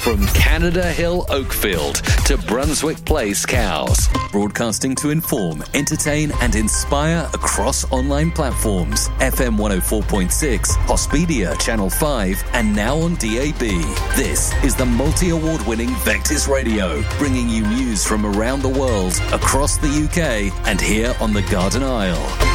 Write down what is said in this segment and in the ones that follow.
From Canada Hill Oakfield to Brunswick Place Cowes. Broadcasting to inform, entertain and inspire across online platforms. FM 104.6, Hospedia Channel 5 and now on DAB. This is the multi-award winning Vectis Radio, bringing you news from around the world, across the UK and here on the Garden Isle.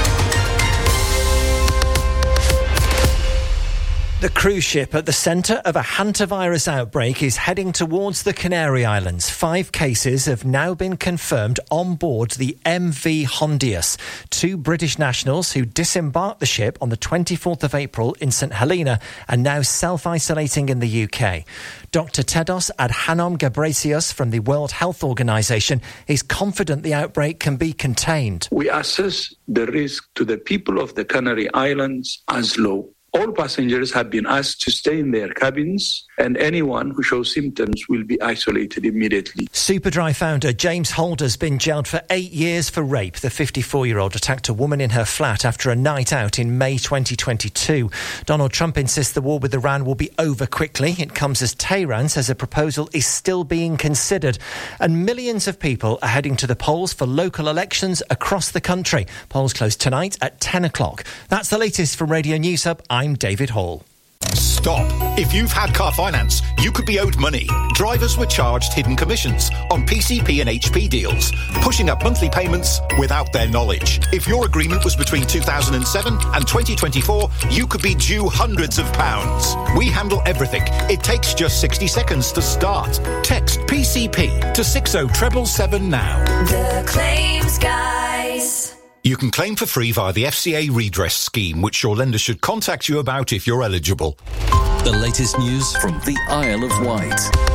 The cruise ship at the centre of a hantavirus outbreak is heading towards the Canary Islands. 5 cases have now been confirmed on board the MV Hondius. 2 British nationals who disembarked the ship on the 24th of April in St Helena are now self-isolating in the UK. Dr Tedros Adhanom Ghebreyesus from the World Health Organization is confident the outbreak can be contained. We assess the risk to the people of the Canary Islands as low. All passengers have been asked to stay in their cabins, and anyone who shows symptoms will be isolated immediately. Superdry founder James Holt has been jailed for 8 years for rape. The 54-year-old attacked a woman in her flat after a night out in May 2022. Donald Trump insists the war with Iran will be over quickly. It comes as Tehran says a proposal is still being considered. And millions of people are heading to the polls for local elections across the country. Polls close tonight at 10 o'clock. That's the latest from Radio News Hub. I'm David Hall. Stop. If you've had car finance, you could be owed money. Drivers were charged hidden commissions on PCP and HP deals, pushing up monthly payments without their knowledge. If your agreement was between 2007 and 2024, you could be due hundreds of pounds. We handle everything. It takes just 60 seconds to start. Text PCP to 60777 now. The Claims Guys. You can claim for free via the FCA redress scheme, which your lender should contact you about if you're eligible. The latest news from the Isle of Wight.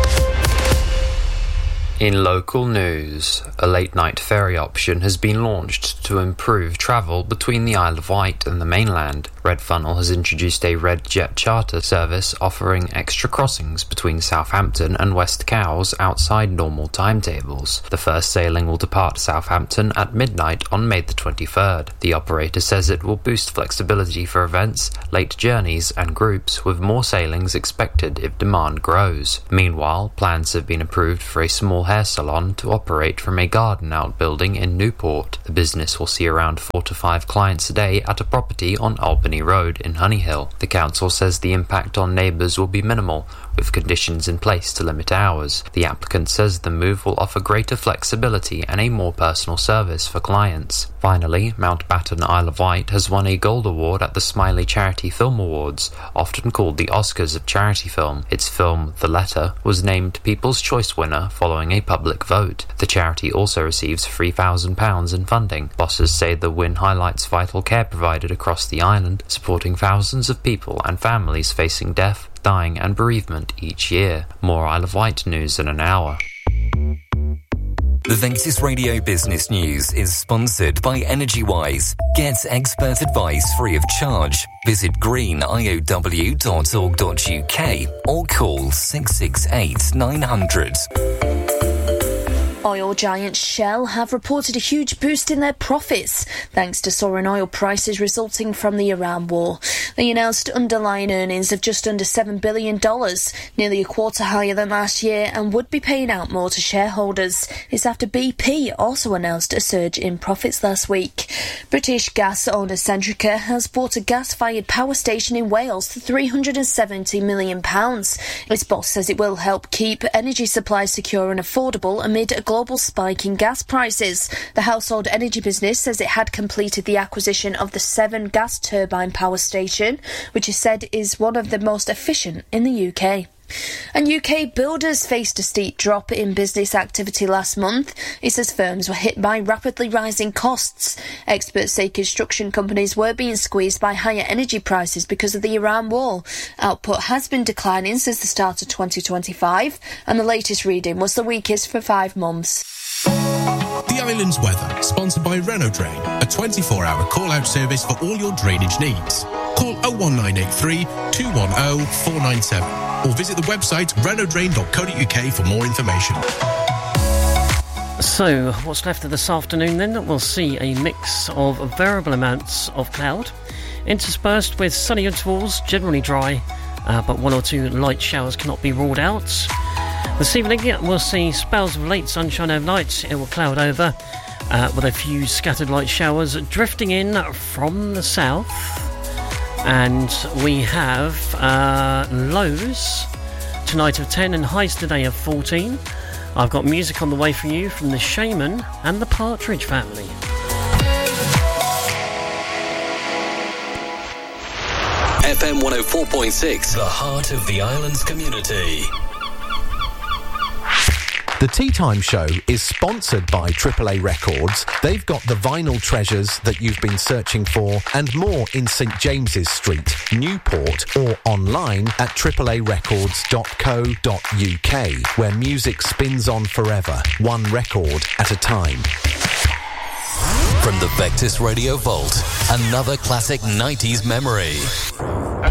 In local news, a late-night ferry option has been launched to improve travel between the Isle of Wight and the mainland. Red Funnel has introduced a Red Jet charter service offering extra crossings between Southampton and West Cowes outside normal timetables. The first sailing will depart Southampton at midnight on May the 23rd. The operator says it will boost flexibility for events, late journeys and groups, with more sailings expected if demand grows. Meanwhile, plans have been approved for a small hair salon to operate from a garden outbuilding in Newport. The business will see around 4 to 5 clients a day at a property on Albany Road in Honeyhill. The council says the impact on neighbours will be minimal, with conditions in place to limit hours. The applicant says the move will offer greater flexibility and a more personal service for clients. Finally, Mountbatten Isle of Wight has won a Gold Award at the Smiley Charity Film Awards, often called the Oscars of charity film. Its film, The Letter, was named People's Choice winner following a public vote. The charity also receives £3,000 in funding. Bosses say the win highlights vital care provided across the island, supporting thousands of people and families facing death, dying and bereavement each year. More Isle of Wight news in an hour. The Vectis Radio Business News is sponsored by EnergyWise. Get expert advice free of charge. Visit greeniow.org.uk or call 668 900. Oil giant Shell have reported a huge boost in their profits thanks to soaring oil prices resulting from the Iran war. They announced underlying earnings of just under $7 billion, nearly a quarter higher than last year, and would be paying out more to shareholders. It's after BP also announced a surge in profits last week. British gas owner Centrica has bought a gas-fired power station in Wales for £370 million. Its boss says it will help keep energy supplies secure and affordable amid a global spike in gas prices. The household energy business says it had completed the acquisition of the Severn gas turbine power station, which is said is one of the most efficient in the UK. And UK builders faced a steep drop in business activity last month. It says firms were hit by rapidly rising costs. Experts say construction companies were being squeezed by higher energy prices because of the Iran war. Output has been declining since the start of 2025, and the latest reading was the weakest for 5 months. The Island's Weather, sponsored by Renault Drain, a 24-hour call-out service for all your drainage needs. Call 01983 210 497 or visit the website renaultdrain.co.uk for more information. So, what's left of this afternoon then? We'll see a mix of variable amounts of cloud, interspersed with sunny intervals, generally dry, but one or two light showers cannot be ruled out. This evening we'll see spells of late sunshine overnight. It will cloud over with a few scattered light showers drifting in from the south. And we have lows tonight of 10 and highs today of 14. I've got music on the way for you from the Shaman and the Partridge Family. FM 104.6, the heart of the island's community. The Tea Time Show is sponsored by AAA Records. They've got the vinyl treasures that you've been searching for and more in St James's Street, Newport, or online at AAArecords.co.uk, where music spins on forever, one record at a time. From the Vectis Radio Vault, another classic 90s memory.